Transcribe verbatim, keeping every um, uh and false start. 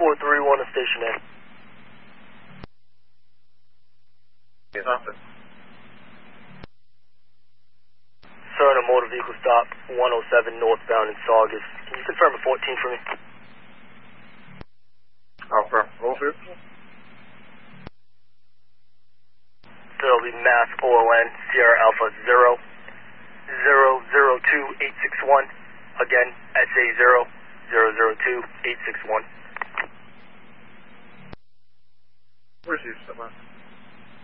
four three one to Station A. Yes, officer. Sir, on a motor vehicle stop, one oh seven northbound in Saugus. Can you confirm a fourteen for me? Alpha, over. That'll be Mass O O N, Sierra Alpha zero zero zero two eight six one. Again, S A zero zero zero two eight six one. Where's your stuff?